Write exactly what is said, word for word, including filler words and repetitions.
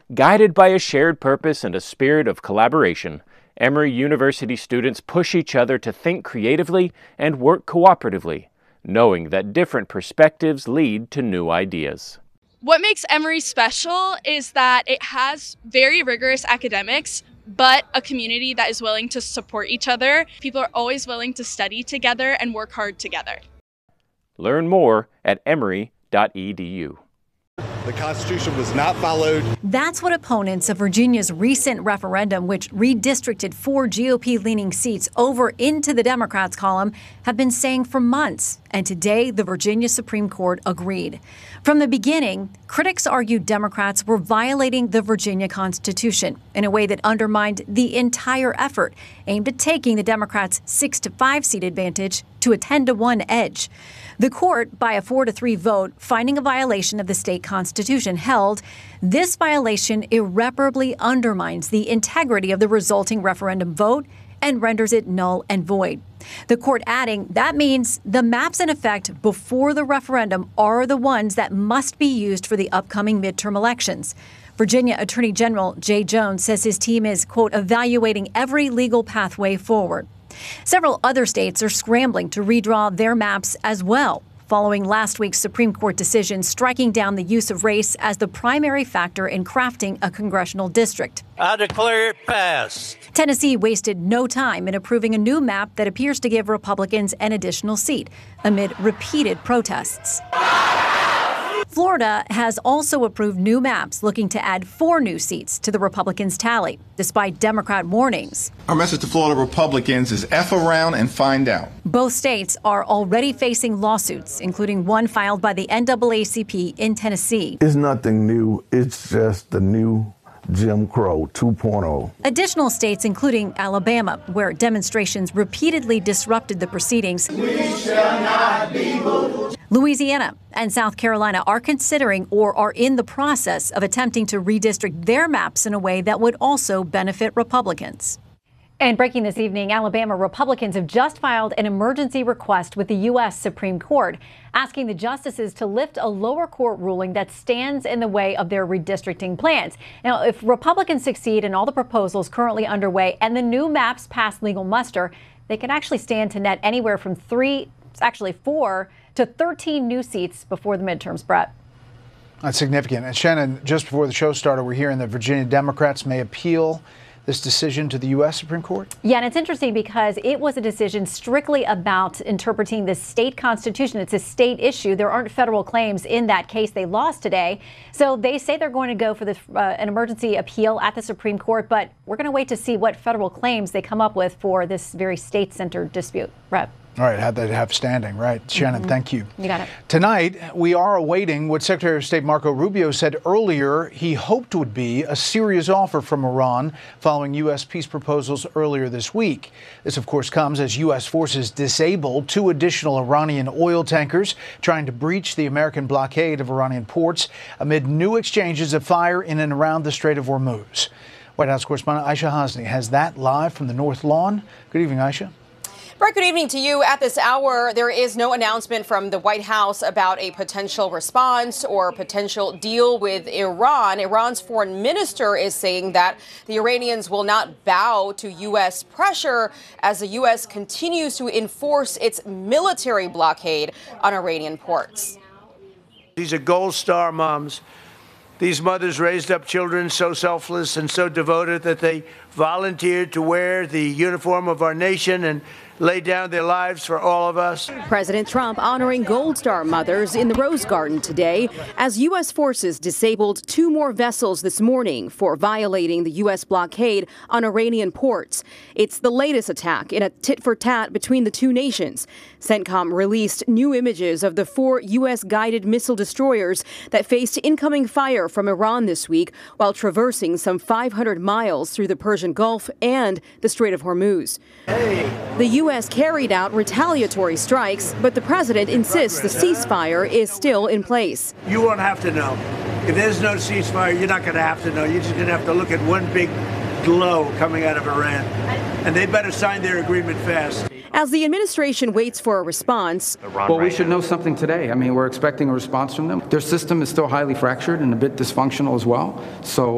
Guided by a shared purpose and a spirit of collaboration, Emory University students push each other to think creatively and work cooperatively, knowing that different perspectives lead to new ideas. What makes Emory special is that it has very rigorous academics, but a community that is willing to support each other. People are always willing to study together and work hard together. Learn more at emory dot e d u. The Constitution was not followed. That's what opponents of Virginia's recent referendum, which redistricted four G O P-leaning seats over into the Democrats' column, have been saying for months. And today, the Virginia Supreme Court agreed. From the beginning, critics argued Democrats were violating the Virginia Constitution in a way that undermined the entire effort aimed at taking the Democrats' six to five seat advantage to a ten to one edge. The court, by a four to three vote, finding a violation of the state constitution, held this violation irreparably undermines the integrity of the resulting referendum vote and renders it null and void. The court adding that means the maps in effect before the referendum are the ones that must be used for the upcoming midterm elections. Virginia Attorney General Jay Jones says his team is, quote, evaluating every legal pathway forward. Several other states are scrambling to redraw their maps as well, following last week's Supreme Court decision striking down the use of race as the primary factor in crafting a congressional district. I declare it passed. Tennessee wasted no time in approving a new map that appears to give Republicans an additional seat amid repeated protests. Florida has also approved new maps looking to add four new seats to the Republicans' tally, despite Democrat warnings. Our message to Florida Republicans is F around and find out. Both states are already facing lawsuits, including one filed by the N double A C P in Tennessee. It's nothing new. It's just the new Jim Crow two point oh. Additional states, including Alabama, where demonstrations repeatedly disrupted the proceedings. We shall not be moved. Louisiana and South Carolina are considering or are in the process of attempting to redistrict their maps in a way that would also benefit Republicans. And breaking this evening, Alabama Republicans have just filed an emergency request with the U S Supreme Court, asking the justices to lift a lower court ruling that stands in the way of their redistricting plans. Now, if Republicans succeed in all the proposals currently underway and the new maps pass legal muster, they could actually stand to net anywhere from three, actually four, to thirteen new seats before the midterms, Brett. That's significant. And Shannon, just before the show started, we're hearing that Virginia Democrats may appeal this decision to the U S Supreme Court? Yeah, and it's interesting because it was a decision strictly about interpreting the state constitution. It's a state issue. There aren't federal claims in that case. They lost today. So they say they're going to go for this, uh, an emergency appeal at the Supreme Court, but we're going to wait to see what federal claims they come up with for this very state-centered dispute. Brett. All right, how'd they have standing, right? Shannon, Mm-hmm. thank you. You got it. Tonight, we are awaiting what Secretary of State Marco Rubio said earlier he hoped would be a serious offer from Iran following U S peace proposals earlier this week. This, of course, comes as U S forces disabled two additional Iranian oil tankers trying to breach the American blockade of Iranian ports amid new exchanges of fire in and around the Strait of Hormuz. White House correspondent Aisha Hasni has that live from the North Lawn. Good evening, Aisha. Brett, good evening to you. At this hour, there is no announcement from the White House about a potential response or potential deal with Iran. Iran's foreign minister is saying that the Iranians will not bow to U S pressure as the U S continues to enforce its military blockade on Iranian ports. These are gold star moms. These mothers raised up children so selfless and so devoted that they volunteered to wear the uniform of our nation and lay down their lives for all of us. President Trump honoring Gold Star mothers in the Rose Garden today as U S forces disabled two more vessels this morning for violating the U S blockade on Iranian ports. It's the latest attack in a tit-for-tat between the two nations. CENTCOM released new images of the four U S guided missile destroyers that faced incoming fire from Iran this week while traversing some five hundred miles through the Persian Gulf and the Strait of Hormuz. Hey. The U S carried out retaliatory strikes, but the president insists the ceasefire is still in place. You won't have to know. If there's no ceasefire, you're not going to have to know. You're just going to have to look at one big glow coming out of Iran. And they better sign their agreement fast. As the administration waits for a response. Well, we should know something today. I mean, we're expecting a response from them. Their system is still highly fractured and a bit dysfunctional as well. So